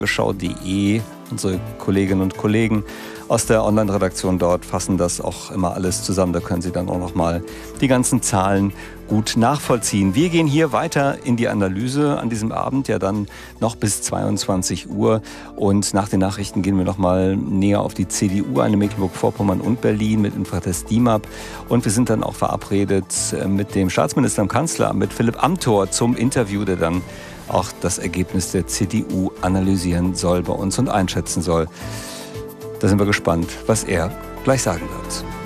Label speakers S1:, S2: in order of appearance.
S1: Tagesschau.de. Unsere Kolleginnen und Kollegen aus der Online-Redaktion dort fassen das auch immer alles zusammen. Da können Sie dann auch noch mal die ganzen Zahlen gut nachvollziehen. Wir gehen hier weiter in die Analyse an diesem Abend, ja dann noch bis 22 Uhr. Und nach den Nachrichten gehen wir noch mal näher auf die CDU ein, in Mecklenburg-Vorpommern und Berlin mit Infratest DIMAP. Und wir sind dann auch verabredet mit dem Staatsminister im Kanzleramt, mit Philipp Amthor, zum Interview, der dann auch das Ergebnis der CDU analysieren soll bei uns und einschätzen soll. Da sind wir gespannt, was er gleich sagen wird.